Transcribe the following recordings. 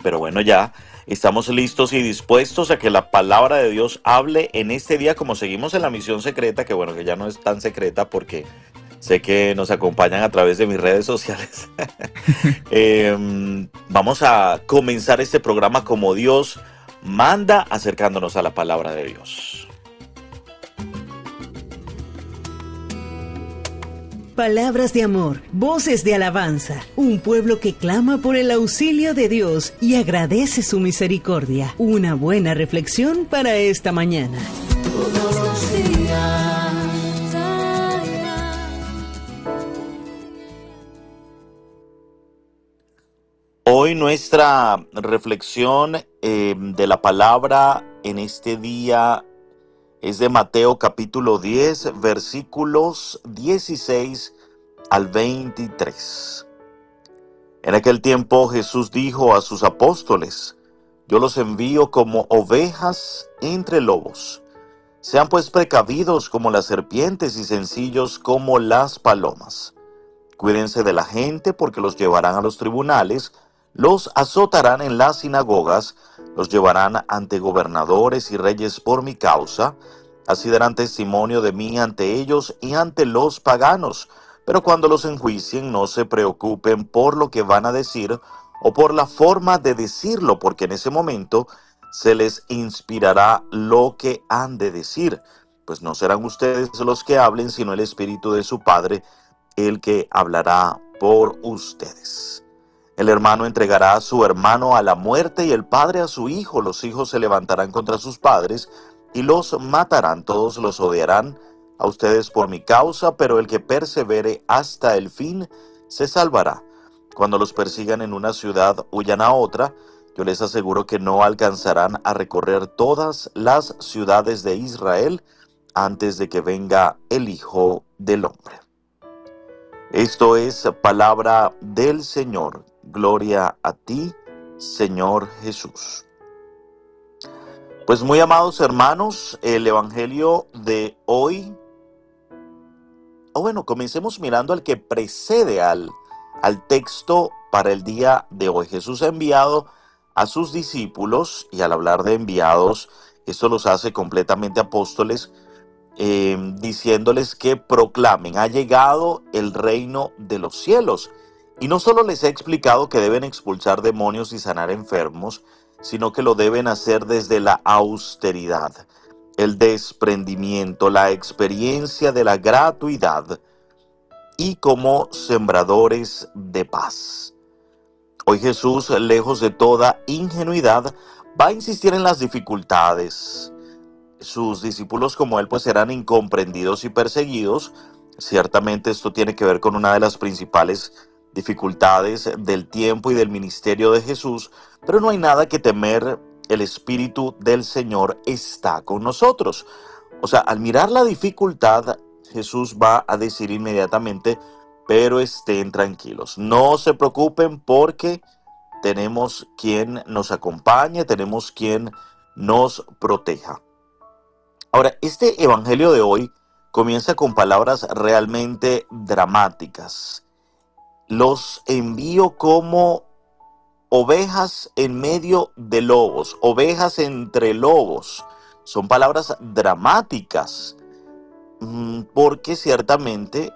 pero bueno, ya estamos listos y dispuestos a que la palabra de Dios hable en este día, como seguimos en la misión secreta, que bueno, que ya no es tan secreta porque sé que nos acompañan a través de mis redes sociales. Vamos a comenzar este programa como Dios manda, acercándonos a la palabra de Dios. Palabras de amor, voces de alabanza, un pueblo que clama por el auxilio de Dios y agradece su misericordia. Una buena reflexión para esta mañana. Todos los días. Hoy nuestra reflexión de la palabra en este día es de Mateo capítulo 10, versículos 16 al 23. En aquel tiempo Jesús dijo a sus apóstoles: yo los envío como ovejas entre lobos. Sean pues precavidos como las serpientes y sencillos como las palomas. Cuídense de la gente porque los llevarán a los tribunales, los azotarán en las sinagogas, los llevarán ante gobernadores y reyes por mi causa. Así darán testimonio de mí ante ellos y ante los paganos. Pero cuando los enjuicien, no se preocupen por lo que van a decir o por la forma de decirlo, porque en ese momento se les inspirará lo que han de decir. Pues no serán ustedes los que hablen, sino el Espíritu de su Padre, el que hablará por ustedes. El hermano entregará a su hermano a la muerte y el padre a su hijo. Los hijos se levantarán contra sus padres y los matarán. Todos los odiarán a ustedes por mi causa, pero el que persevere hasta el fin se salvará. Cuando los persigan en una ciudad, huyan a otra. Yo les aseguro que no alcanzarán a recorrer todas las ciudades de Israel antes de que venga el Hijo del Hombre. Esto es palabra del Señor. Gloria a ti, Señor Jesús. Pues muy amados hermanos, el evangelio de hoy, comencemos mirando al que precede al texto para el día de hoy. Jesús ha enviado a sus discípulos, y al hablar de enviados, esto los hace completamente apóstoles, diciéndoles que proclamen: ha llegado el reino de los cielos. Y no solo les ha explicado que deben expulsar demonios y sanar enfermos, sino que lo deben hacer desde la austeridad, el desprendimiento, la experiencia de la gratuidad y como sembradores de paz. Hoy Jesús, lejos de toda ingenuidad, va a insistir en las dificultades. Sus discípulos, como él, pues eran incomprendidos y perseguidos. Ciertamente esto tiene que ver con una de las principales dificultades del tiempo y del ministerio de Jesús, pero no hay nada que temer. El Espíritu del Señor está con nosotros. O sea, al mirar la dificultad, Jesús va a decir inmediatamente: pero estén tranquilos, no se preocupen, porque tenemos quien nos acompañe, tenemos quien nos proteja. Ahora, este evangelio de hoy comienza con palabras realmente dramáticas. Los envío como ovejas en medio de lobos, ovejas entre lobos. Son palabras dramáticas, porque ciertamente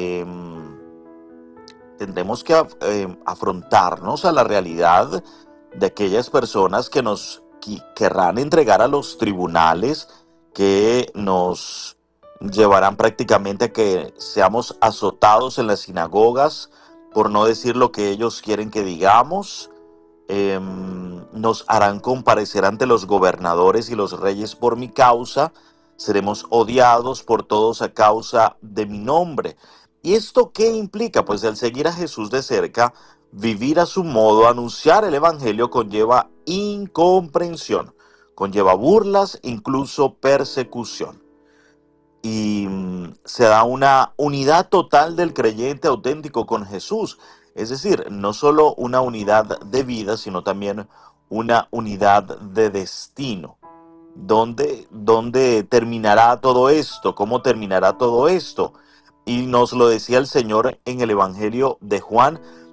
tendremos que afrontarnos a la realidad de aquellas personas que nos querrán entregar a los tribunales, que nos llevarán prácticamente a que seamos azotados en las sinagogas por no decir lo que ellos quieren que digamos. Nos harán comparecer ante los gobernadores y los reyes por mi causa. Seremos odiados por todos a causa de mi nombre. ¿Y esto qué implica? Pues el seguir a Jesús de cerca, vivir a su modo, anunciar el evangelio, conlleva incomprensión, conlleva burlas, incluso persecución. Y se da una unidad total del creyente auténtico con Jesús. Es decir, no solo una unidad de vida, sino también una unidad de destino. ¿Dónde terminará todo esto? ¿Cómo terminará todo esto? Y nos lo decía el Señor en el Evangelio de Juan: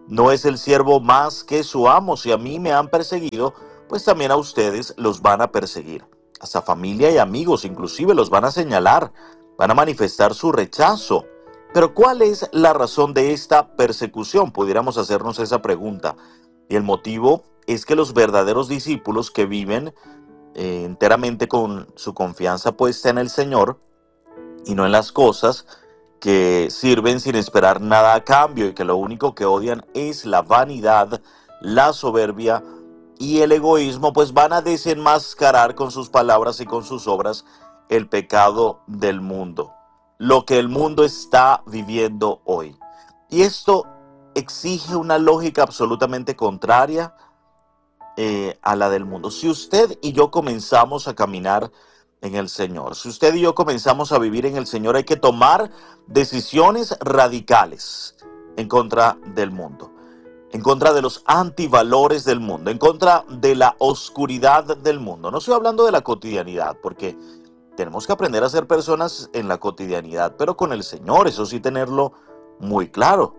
No es el siervo más que su amo. Si a mí me han perseguido, pues también a ustedes los van a perseguir. Hasta familia y amigos inclusive los van a señalar, van a manifestar su rechazo. Pero ¿cuál es la razón de esta persecución? Pudiéramos hacernos esa pregunta. Y el motivo es que los verdaderos discípulos que viven enteramente con su confianza puesta en el Señor y no en las cosas, que sirven sin esperar nada a cambio y que lo único que odian es la vanidad, la soberbia y el egoísmo, pues van a desenmascarar con sus palabras y con sus obras el pecado del mundo, lo que el mundo está viviendo hoy. Y esto exige una lógica absolutamente contraria a la del mundo. Si usted y yo comenzamos a caminar en el Señor, si usted y yo comenzamos a vivir en el Señor, hay que tomar decisiones radicales en contra del mundo, en contra de los antivalores del mundo, en contra de la oscuridad del mundo. No estoy hablando de la cotidianidad, porque tenemos que aprender a ser personas en la cotidianidad, pero con el Señor, eso sí tenerlo muy claro.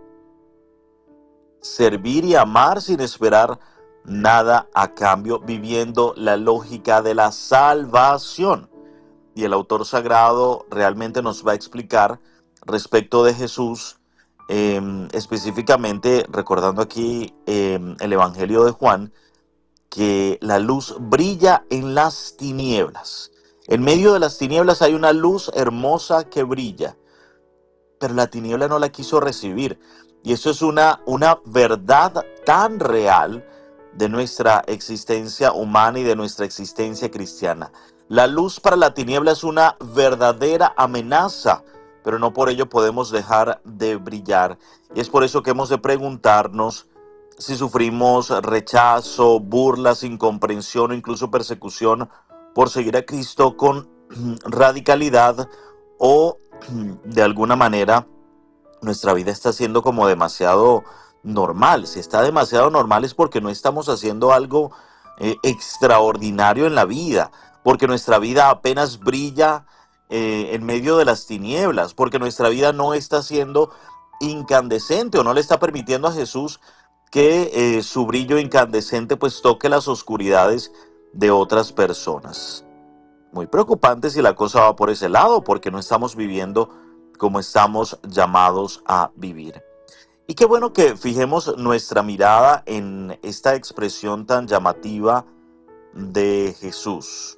Servir y amar sin esperar nada a cambio, viviendo la lógica de la salvación. Y el autor sagrado realmente nos va a explicar respecto de Jesús, específicamente recordando aquí el Evangelio de Juan, que la luz brilla en las tinieblas. En medio de las tinieblas hay una luz hermosa que brilla, pero la tiniebla no la quiso recibir. Y eso es una verdad tan real de nuestra existencia humana y de nuestra existencia cristiana. La luz para la tiniebla es una verdadera amenaza, pero no por ello podemos dejar de brillar. Y es por eso que hemos de preguntarnos si sufrimos rechazo, burlas, incomprensión o incluso persecución por seguir a Cristo con radicalidad, o de alguna manera nuestra vida está siendo como demasiado normal. Si está demasiado normal es porque no estamos haciendo algo extraordinario en la vida, porque nuestra vida apenas brilla en medio de las tinieblas, porque nuestra vida no está siendo incandescente o no le está permitiendo a Jesús que su brillo incandescente pues toque las oscuridades de otras personas. Muy preocupante si la cosa va por ese lado, porque no estamos viviendo como estamos llamados a vivir. Y qué bueno que fijemos nuestra mirada en esta expresión tan llamativa de Jesús.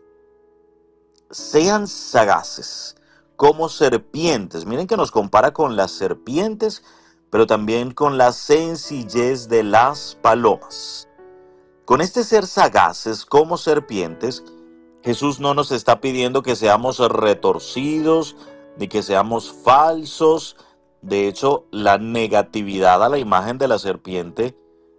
Sean sagaces como serpientes. Miren que nos compara con las serpientes, pero también con la sencillez de las palomas. Con este ser sagaces como serpientes, Jesús no nos está pidiendo que seamos retorcidos ni que seamos falsos. De hecho, la negatividad a la imagen de la serpiente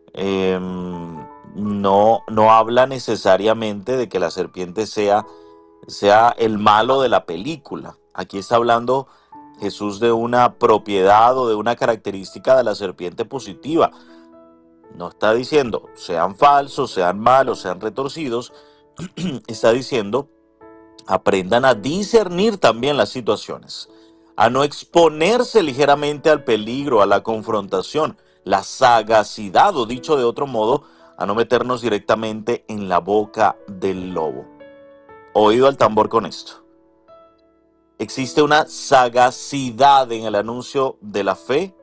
no habla necesariamente de que la serpiente sea el malo de la película. Aquí está hablando Jesús de una propiedad o de una característica de la serpiente positiva. No está diciendo sean falsos, sean malos, sean retorcidos. Está diciendo aprendan a discernir también las situaciones, a no exponerse ligeramente al peligro, a la confrontación, la sagacidad, o dicho de otro modo, a no meternos directamente en la boca del lobo. Oído al tambor con esto. Existe una sagacidad en el anuncio de la fe,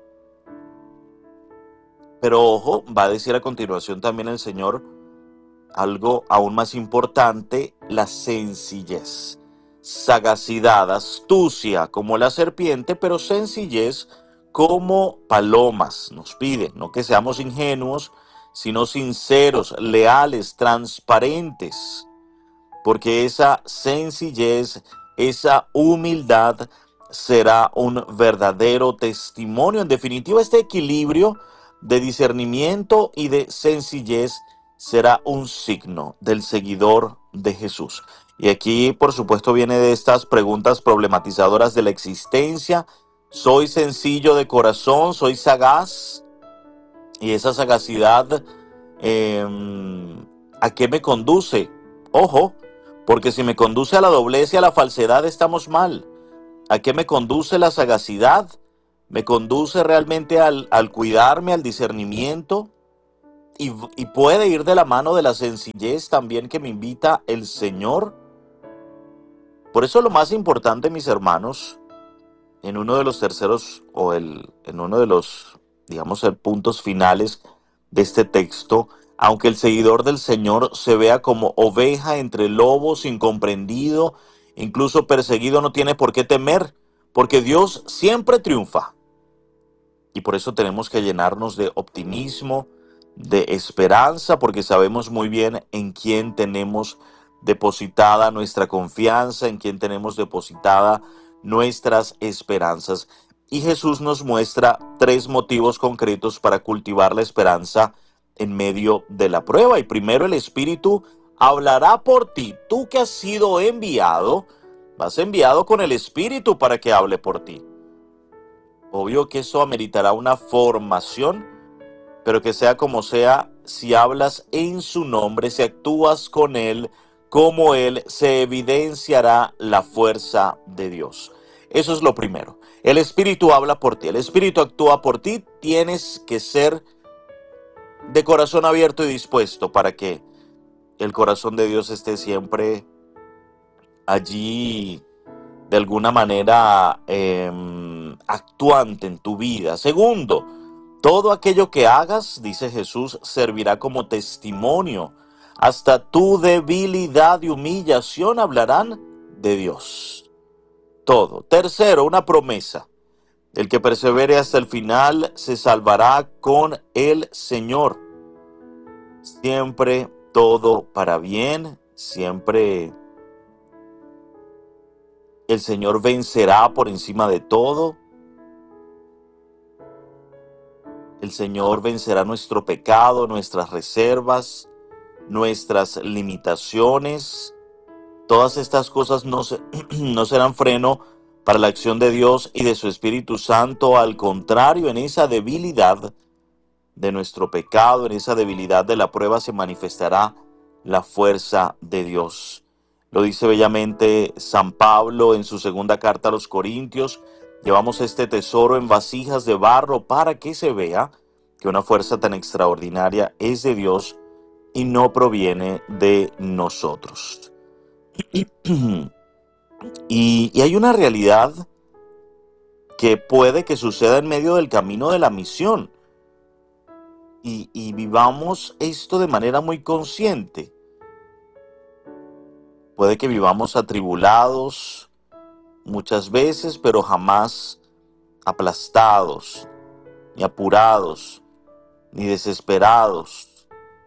pero ojo, va a decir a continuación también el Señor algo aún más importante: la sencillez. Sagacidad, astucia como la serpiente, pero sencillez como palomas. Nos pide, no que seamos ingenuos, sino sinceros, leales, transparentes, porque esa sencillez, esa humildad será un verdadero testimonio. En definitiva, este equilibrio de discernimiento y de sencillez será un signo del seguidor de Jesús. Y aquí, por supuesto, viene de estas preguntas problematizadoras de la existencia. ¿Soy sencillo de corazón? ¿Soy sagaz? Y esa sagacidad, ¿a qué me conduce? Ojo, porque si me conduce a la doblez y a la falsedad, estamos mal. ¿A qué me conduce la sagacidad? me conduce realmente al cuidarme, al discernimiento, y puede ir de la mano de la sencillez también que me invita el Señor. Por eso lo más importante, mis hermanos, en uno de los terceros en uno de los, digamos, puntos finales de este texto, aunque el seguidor del Señor se vea como oveja entre lobos, incomprendido, incluso perseguido, no tiene por qué temer, porque Dios siempre triunfa. Y por eso tenemos que llenarnos de optimismo, de esperanza, porque sabemos muy bien en quién tenemos depositada nuestra confianza, en quién tenemos depositada nuestras esperanzas. Y Jesús nos muestra tres motivos concretos para cultivar la esperanza en medio de la prueba. Y primero, el Espíritu hablará por ti. Tú que has sido enviado, vas enviado con el Espíritu para que hable por ti. Obvio que eso ameritará una formación, pero que sea como sea, si hablas en su nombre, si actúas con él, como él, se evidenciará la fuerza de Dios. Eso es lo primero. El Espíritu habla por ti, el Espíritu actúa por ti. Tienes que ser de corazón abierto y dispuesto para que el corazón de Dios esté siempre allí, de alguna manera actuante en tu vida. Segundo, todo aquello que hagas, dice Jesús, servirá como testimonio. Hasta tu debilidad y humillación hablarán de Dios. Todo. Tercero, una promesa. El que persevere hasta el final se salvará con el Señor. Siempre todo para bien, siempre el Señor vencerá por encima de todo. El Señor vencerá nuestro pecado, nuestras reservas, nuestras limitaciones. Todas estas cosas no serán freno para la acción de Dios y de su Espíritu Santo. Al contrario, en esa debilidad de nuestro pecado, en esa debilidad de la prueba, se manifestará la fuerza de Dios. Lo dice bellamente San Pablo en su segunda carta a los Corintios. Llevamos este tesoro en vasijas de barro para que se vea que una fuerza tan extraordinaria es de Dios y no proviene de nosotros. Y hay una realidad que puede que suceda en medio del camino de la misión. Y vivamos esto de manera muy consciente. Puede que vivamos atribulados muchas veces, pero jamás aplastados, ni apurados, ni desesperados,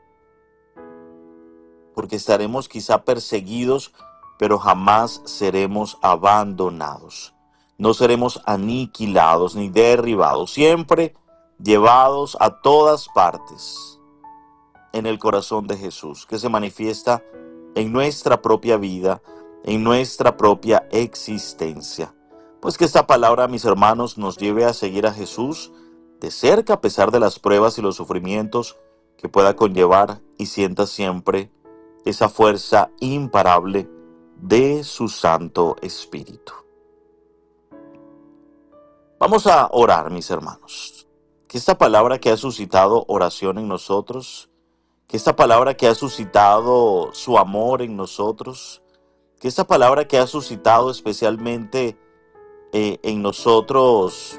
porque estaremos quizá perseguidos, pero jamás seremos abandonados. No seremos aniquilados ni derribados, siempre llevados a todas partes en el corazón de Jesús, que se manifiesta en nuestra propia vida, en nuestra propia existencia. Pues que esta palabra, mis hermanos, nos lleve a seguir a Jesús de cerca a pesar de las pruebas y los sufrimientos que pueda conllevar, y sienta siempre esa fuerza imparable de su Santo Espíritu. Vamos a orar, mis hermanos. Que esta palabra que ha suscitado oración en nosotros, que esta palabra que ha suscitado su amor en nosotros, que esta palabra que ha suscitado especialmente en nosotros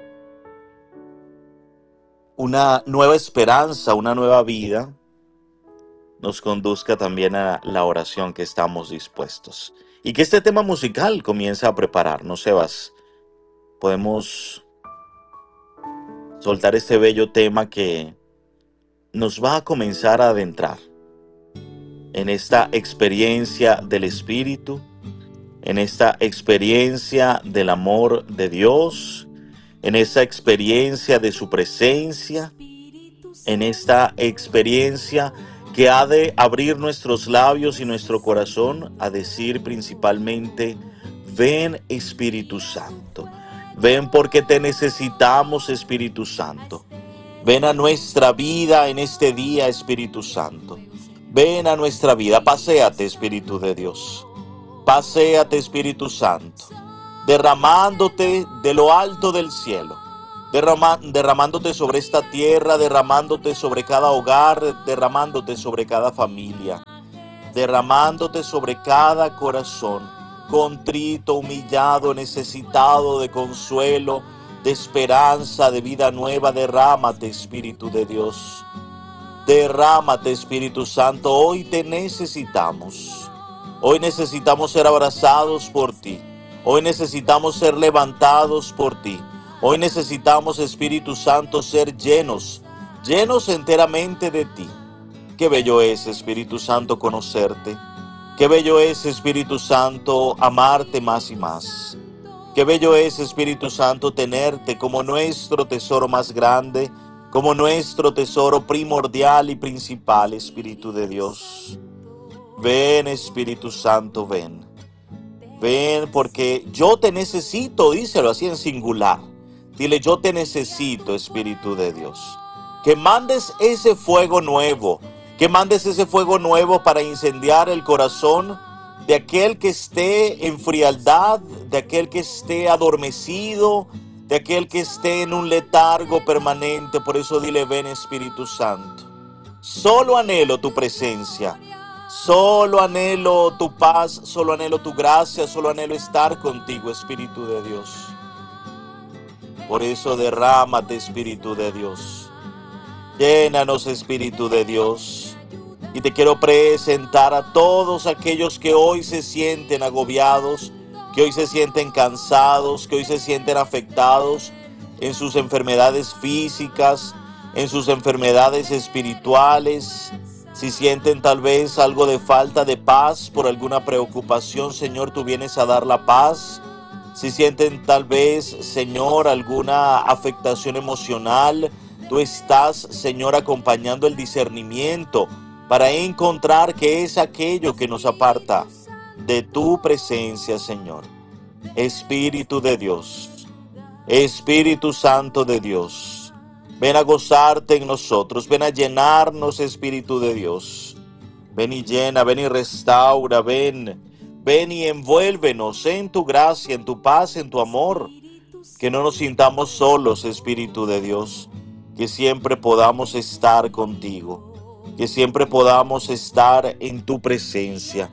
una nueva esperanza, una nueva vida, nos conduzca también a la oración que estamos dispuestos. Y que este tema musical comience a prepararnos, Sebas. Podemos soltar este bello tema que nos va a comenzar a adentrar en esta experiencia del Espíritu, en esta experiencia del amor de Dios, en esa experiencia de su presencia, en esta experiencia que ha de abrir nuestros labios y nuestro corazón a decir principalmente: ven, Espíritu Santo, ven porque te necesitamos, Espíritu Santo. Ven a nuestra vida en este día, Espíritu Santo. Ven a nuestra vida, paséate, Espíritu de Dios. Paséate, Espíritu Santo, derramándote de lo alto del cielo. derramándote sobre esta tierra, derramándote sobre cada hogar, derramándote sobre cada familia, derramándote sobre cada corazón, contrito, humillado, necesitado de consuelo, de esperanza, de vida nueva. Derrámate, Espíritu de Dios. Derrámate, Espíritu Santo. Hoy te necesitamos. Hoy necesitamos ser abrazados por ti. Hoy necesitamos ser levantados por ti. Hoy necesitamos, Espíritu Santo, ser llenos enteramente de ti. Qué bello es, Espíritu Santo, conocerte. Qué bello es, Espíritu Santo, amarte más y más. Qué bello es, Espíritu Santo, tenerte como nuestro tesoro más grande, como nuestro tesoro primordial y principal, Espíritu de Dios. Ven, Espíritu Santo, ven. Ven, porque yo te necesito, díselo así en singular. Dile, yo te necesito, Espíritu de Dios. Que mandes ese fuego nuevo, para incendiar el corazón de aquel que esté en frialdad, de aquel que esté adormecido, de aquel que esté en un letargo permanente. Por eso dile, ven, Espíritu Santo. Solo anhelo tu presencia, solo anhelo tu paz, solo anhelo tu gracia, solo anhelo estar contigo, Espíritu de Dios. Por eso derrámate, Espíritu de Dios. Llénanos, Espíritu de Dios. Y te quiero presentar a todos aquellos que hoy se sienten agobiados, que hoy se sienten cansados, que hoy se sienten afectados en sus enfermedades físicas, en sus enfermedades espirituales. Si sienten tal vez algo de falta de paz por alguna preocupación, Señor, tú vienes a dar la paz. Si sienten tal vez, Señor, alguna afectación emocional, tú estás, Señor, acompañando el discernimiento para encontrar qué es aquello que nos aparta de tu presencia, Señor. Espíritu de Dios, Espíritu Santo de Dios, ven a gozarte en nosotros, ven a llenarnos, Espíritu de Dios. Ven y llena, ven y restaura, ven y envuélvenos en tu gracia, en tu paz, en tu amor. Que no nos sintamos solos, Espíritu de Dios. Que siempre podamos estar contigo. Que siempre podamos estar en tu presencia.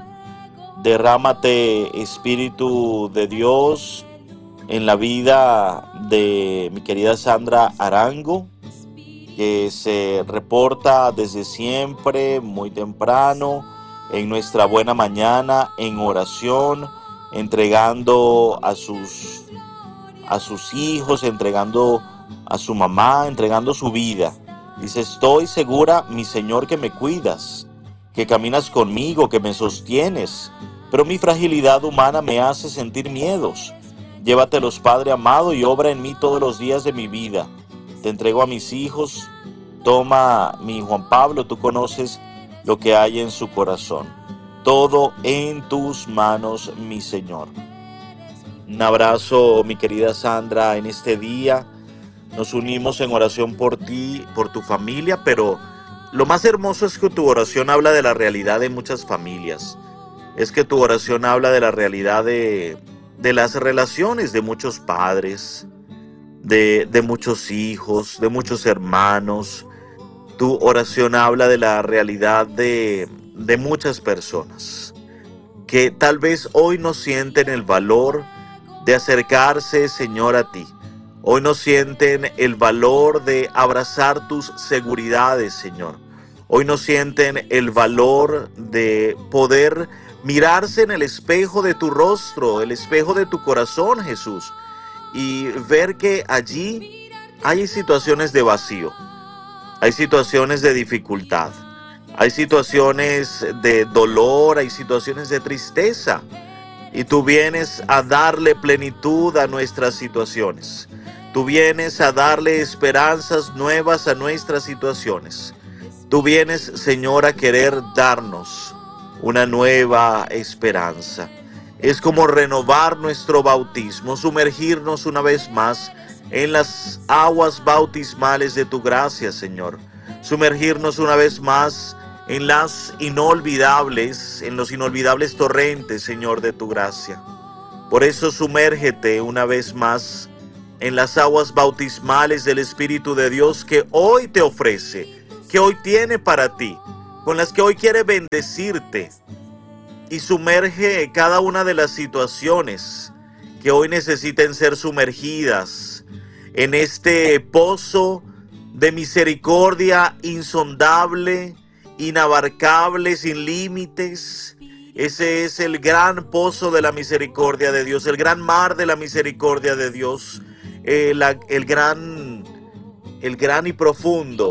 Derrámate, Espíritu de Dios, en la vida de mi querida Sandra Arango, que se reporta desde siempre, muy temprano, en nuestra buena mañana, en oración, entregando a sus hijos, entregando a su mamá, entregando su vida. Dice, estoy segura, mi Señor, que me cuidas, que caminas conmigo, que me sostienes, pero mi fragilidad humana me hace sentir miedos. Llévatelos, Padre amado, y obra en mí todos los días de mi vida. Te entrego a mis hijos, toma mi Juan Pablo, tú conoces lo que hay en su corazón. Todo en tus manos, mi Señor. Un abrazo, mi querida Sandra, en este día. Nos unimos en oración por ti, por tu familia, pero lo más hermoso es que tu oración habla de la realidad de muchas familias. Es que tu oración habla de la realidad de las relaciones de muchos padres, de muchos hijos, de muchos hermanos. Tu oración habla de la realidad de muchas personas que tal vez hoy no sienten el valor de acercarse, Señor, a ti. Hoy no sienten el valor de abrazar tus seguridades, Señor. Hoy no sienten el valor de poder mirarse en el espejo de tu rostro, el espejo de tu corazón, Jesús, y ver que allí hay situaciones de vacío, hay situaciones de dificultad, hay situaciones de dolor, hay situaciones de tristeza, y tú vienes a darle plenitud a nuestras situaciones. Tú vienes a darle esperanzas nuevas a nuestras situaciones. Tú vienes, Señor, a querer darnos una nueva esperanza. Es como renovar nuestro bautismo, sumergirnos una vez más en las aguas bautismales de tu gracia, Señor. Sumergirnos una vez más en los inolvidables torrentes, Señor, de tu gracia. Por eso sumérgete una vez más en las aguas bautismales del Espíritu de Dios que hoy te ofrece, que hoy tiene para ti, con las que hoy quiere bendecirte, y sumerge cada una de las situaciones que hoy necesiten ser sumergidas en este pozo de misericordia insondable, inabarcable, sin límites. Ese es el gran pozo de la misericordia de Dios, el gran mar de la misericordia de Dios, el gran y profundo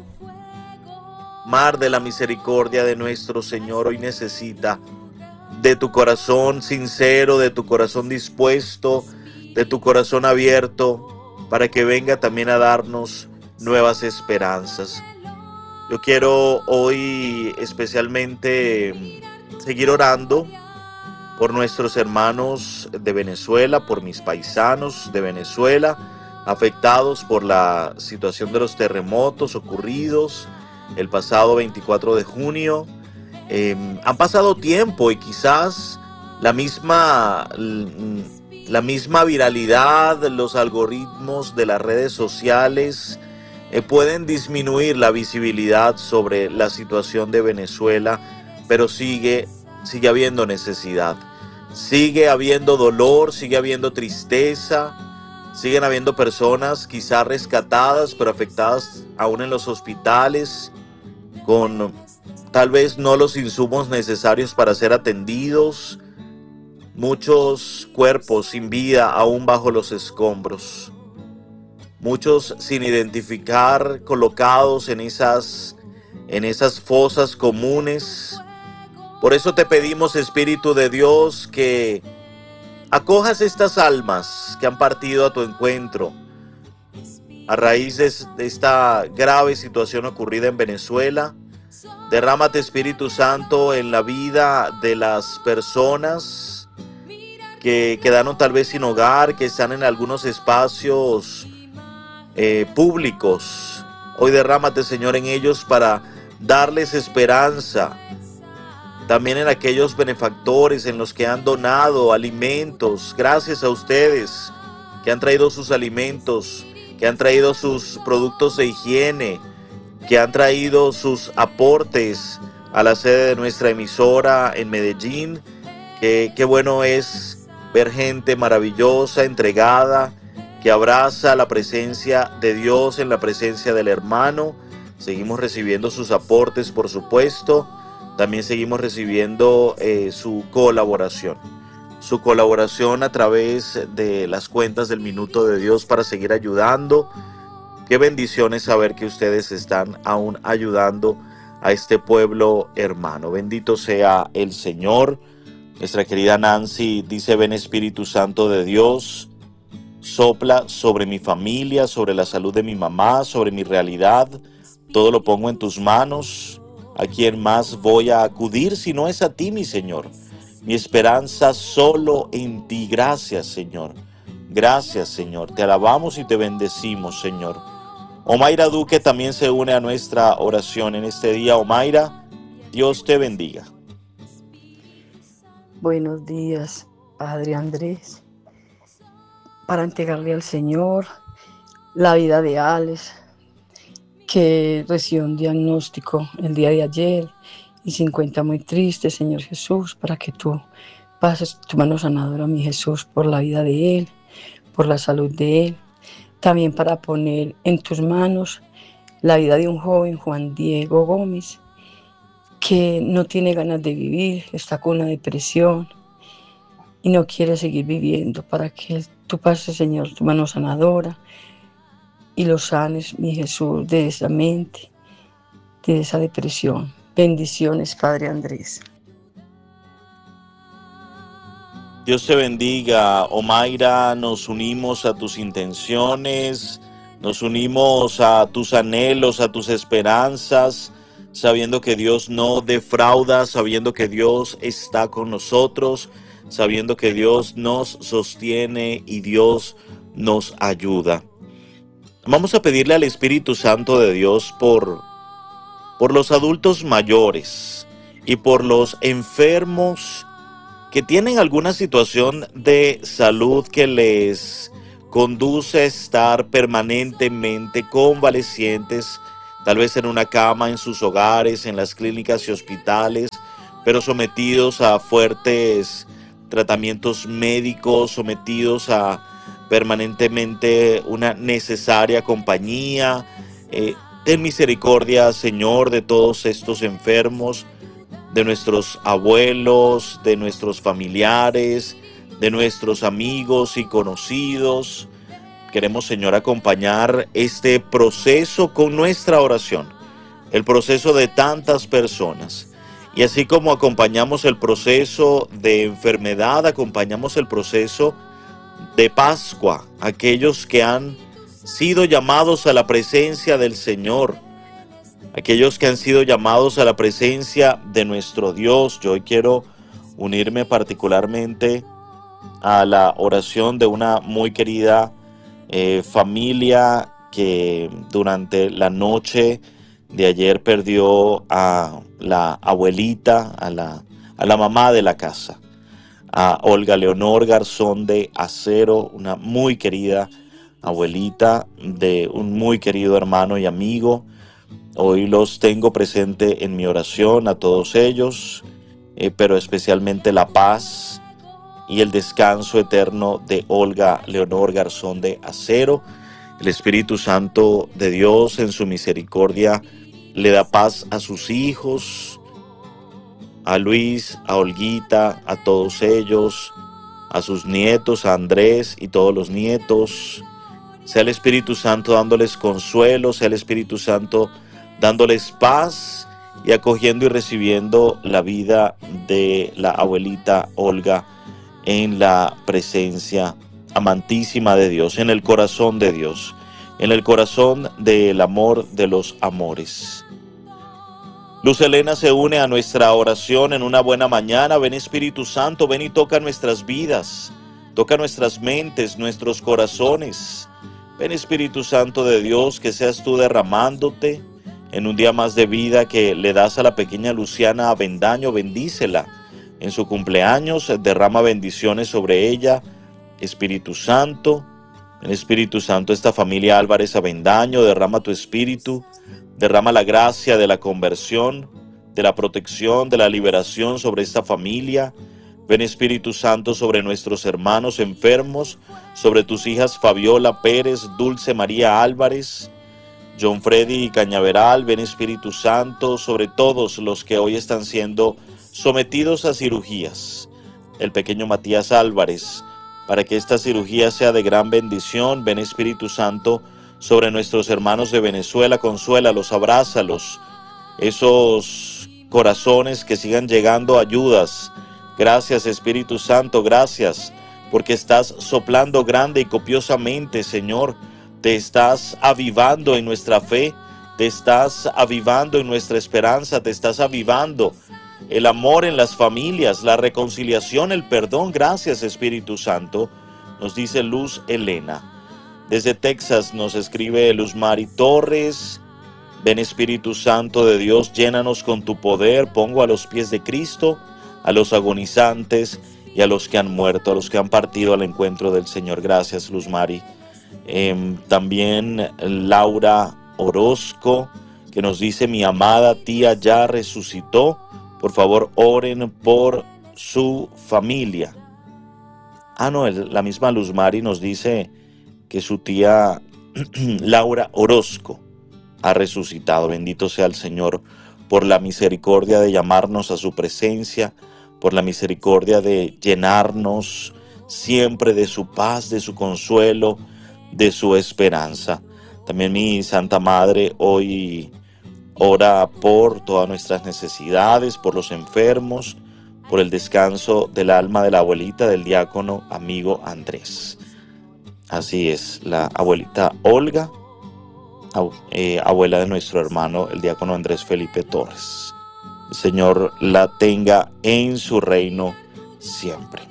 mar de la misericordia de nuestro Señor. Hoy necesita de tu corazón sincero, de tu corazón dispuesto, de tu corazón abierto, para que venga también a darnos nuevas esperanzas. Yo quiero hoy especialmente seguir orando por nuestros hermanos de Venezuela, por mis paisanos de Venezuela, afectados por la situación de los terremotos ocurridos el pasado 24 de junio. Han pasado tiempo y quizás la misma viralidad, los algoritmos de las redes sociales pueden disminuir la visibilidad sobre la situación de Venezuela, pero sigue habiendo necesidad, sigue habiendo dolor, sigue habiendo tristeza, siguen habiendo personas quizás rescatadas, pero afectadas aún en los hospitales, con tal vez no los insumos necesarios para ser atendidos, muchos cuerpos sin vida aún bajo los escombros, muchos sin identificar, colocados en esas fosas comunes. Por eso te pedimos, Espíritu de Dios, que acojas estas almas que han partido a tu encuentro a raíz de esta grave situación ocurrida en Venezuela. Derrámate, Espíritu Santo, en la vida de las personas que quedaron tal vez sin hogar, que están en algunos espacios públicos. Hoy derrámate, Señor, en ellos para darles esperanza. También en aquellos benefactores en los que han donado alimentos. Gracias a ustedes que han traído sus alimentos, que han traído sus productos de higiene, que han traído sus aportes a la sede de nuestra emisora en Medellín. Qué bueno es ver gente maravillosa, entregada, que abraza la presencia de Dios en la presencia del hermano. Seguimos recibiendo sus aportes, por supuesto. También seguimos recibiendo su colaboración a través de las cuentas del Minuto de Dios para seguir ayudando. Qué bendiciones saber que ustedes están aún ayudando a este pueblo hermano. Bendito sea el Señor. Nuestra querida Nancy dice: ven, Espíritu Santo de Dios, sopla sobre mi familia, sobre la salud de mi mamá, sobre mi realidad. Todo lo pongo en tus manos. ¿A quién más voy a acudir si no es a ti, mi Señor? Mi esperanza solo en ti. Gracias, Señor. Gracias, Señor. Te alabamos y te bendecimos, Señor. Omaira Duque también se une a nuestra oración en este día. Omaira, Dios te bendiga. Buenos días, Padre Andrés. Para entregarle al Señor la vida de Alex, que recibió un diagnóstico el día de ayer y se encuentra muy triste, Señor Jesús, para que tú pases tu mano sanadora, mi Jesús, por la vida de él, por la salud de él. También para poner en tus manos la vida de un joven, Juan Diego Gómez, que no tiene ganas de vivir, está con una depresión y no quiere seguir viviendo, para que tú pases, Señor, tu mano sanadora y lo sanes, mi Jesús, de esa mente, de esa depresión. Bendiciones, Padre Andrés. Dios te bendiga, Omaira. Nos unimos a tus intenciones, nos unimos a tus anhelos, a tus esperanzas, sabiendo que Dios no defrauda, sabiendo que Dios está con nosotros, sabiendo que Dios nos sostiene y Dios nos ayuda. Vamos a pedirle al Espíritu Santo de Dios por los adultos mayores y por los enfermos que tienen alguna situación de salud que les conduce a estar permanentemente convalecientes, tal vez en una cama, en sus hogares, en las clínicas y hospitales, pero sometidos a fuertes tratamientos médicos, sometidos a permanentemente una necesaria compañía. Ten misericordia, Señor, de todos estos enfermos, de nuestros abuelos, de nuestros familiares, de nuestros amigos y conocidos. Queremos, Señor, acompañar este proceso con nuestra oración, el proceso de tantas personas. Y así como acompañamos el proceso de enfermedad, acompañamos el proceso de Pascua, aquellos que han sido llamados a la presencia del Señor, aquellos que han sido llamados a la presencia de nuestro Dios. Yo hoy quiero unirme particularmente a la oración de una muy querida familia que durante la noche de ayer perdió a la abuelita, a la mamá de la casa, a Olga Leonor Garzón de Acero, una muy querida abuelita de un muy querido hermano y amigo. Hoy los tengo presente en mi oración a todos ellos, pero especialmente la paz y el descanso eterno de Olga Leonor Garzón de Acero. El Espíritu Santo de Dios en su misericordia le da paz a sus hijos, a Luis, a Olguita, a todos ellos, a sus nietos, a Andrés y todos los nietos. Sea el Espíritu Santo dándoles consuelo, sea el Espíritu Santo dándoles paz y acogiendo y recibiendo la vida de la abuelita Olga en la presencia amantísima de Dios, en el corazón de Dios, en el corazón del amor de los amores. Luz Helena se une a nuestra oración en una buena mañana. Ven Espíritu Santo, ven y toca nuestras vidas, toca nuestras mentes, nuestros corazones. Ven Espíritu Santo de Dios, que seas tú derramándote en un día más de vida que le das a la pequeña Luciana Avendaño. Bendícela en su cumpleaños, derrama bendiciones sobre ella. Espíritu Santo, en Espíritu Santo, esta familia Álvarez Avendaño, derrama tu espíritu, derrama la gracia de la conversión, de la protección, de la liberación sobre esta familia. Ven Espíritu Santo sobre nuestros hermanos enfermos, sobre tus hijas Fabiola Pérez, Dulce María Álvarez, John Freddy Cañaveral. Ven Espíritu Santo sobre todos los que hoy están siendo sometidos a cirugías. El pequeño Matías Álvarez, para que esta cirugía sea de gran bendición. Ven Espíritu Santo sobre nuestros hermanos de Venezuela, consuélalos, abrázalos. Esos corazones que sigan llegando ayudas. Gracias Espíritu Santo, gracias, porque estás soplando grande y copiosamente, Señor. Te estás avivando en nuestra fe, te estás avivando en nuestra esperanza, te estás avivando el amor en las familias, la reconciliación, el perdón. Gracias Espíritu Santo, nos dice Luz Helena. Desde Texas nos escribe Luz Mari Torres. Ven Espíritu Santo de Dios, llénanos con tu poder. Pongo a los pies de Cristo a los agonizantes y a los que han muerto, a los que han partido al encuentro del Señor. Gracias Luz Mari. También Laura Orozco, que nos dice: mi amada tía ya resucitó, por favor oren por su familia. No, la misma Luz Mari nos dice que su tía Laura Orozco ha resucitado. Bendito sea el Señor por la misericordia de llamarnos a su presencia, por la misericordia de llenarnos siempre de su paz, de su consuelo, de su esperanza. También mi Santa Madre hoy ora por todas nuestras necesidades, por los enfermos, por el descanso del alma de la abuelita del diácono amigo Andrés. Así es, la abuelita Olga, abuela de nuestro hermano el diácono Andrés Felipe Torres. El Señor la tenga en su reino siempre.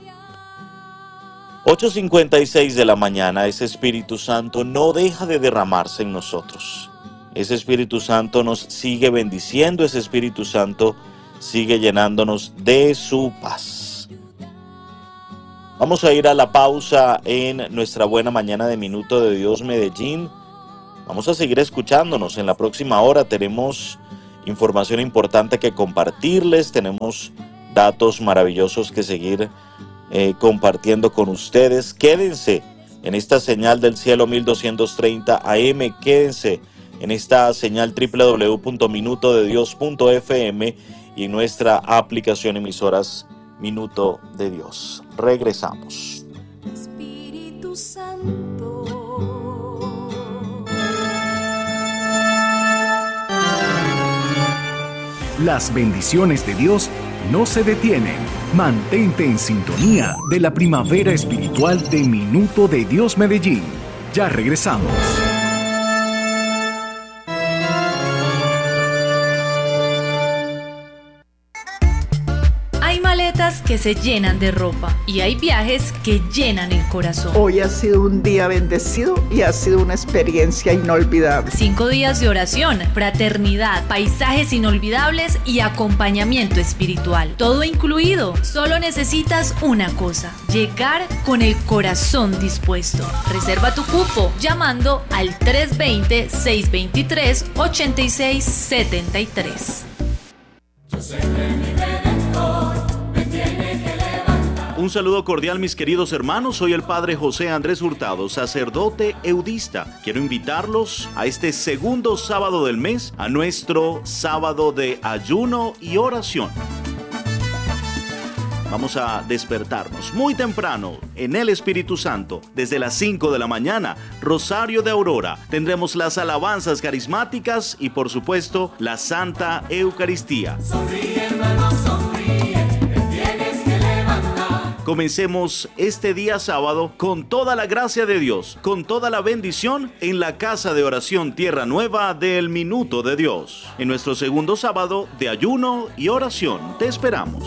8:56 de la mañana. Ese Espíritu Santo no deja de derramarse en nosotros. Ese Espíritu Santo nos sigue bendiciendo. Ese Espíritu Santo sigue llenándonos de su paz. Vamos a ir a la pausa en nuestra buena mañana de Minuto de Dios Medellín. Vamos a seguir escuchándonos. En la próxima hora tenemos información importante que compartirles. Tenemos datos maravillosos que seguir compartiendo con ustedes. Quédense en esta señal del cielo 1230 AM. Quédense en esta señal www.minutodedios.fm y en nuestra aplicación emisoras Minuto de Dios. Regresamos. Espíritu Santo. Las bendiciones de Dios no se detienen. Mantente en sintonía de la primavera espiritual de Minuto de Dios Medellín. Ya regresamos. Hay maletas que se llenan de ropa y hay viajes que llenan el corazón. Hoy ha sido un día bendecido y ha sido una experiencia inolvidable. 5 días de oración, fraternidad, paisajes inolvidables y acompañamiento espiritual. Todo incluido. Solo necesitas una cosa: llegar con el corazón dispuesto. Reserva tu cupo llamando al 320-623-8673. Un saludo cordial, mis queridos hermanos. Soy el Padre José Andrés Hurtado, sacerdote eudista. Quiero invitarlos a este segundo sábado del mes, a nuestro sábado de ayuno y oración. Vamos a despertarnos muy temprano en el Espíritu Santo. Desde las 5 de la mañana, Rosario de Aurora. Tendremos las alabanzas carismáticas y, por supuesto, la Santa Eucaristía. Sonríe, hermano, sonríe, te tienes que levantar. Comencemos este día sábado con toda la gracia de Dios, con toda la bendición en la casa de oración Tierra Nueva del Minuto de Dios. En nuestro segundo sábado de ayuno y oración, te esperamos.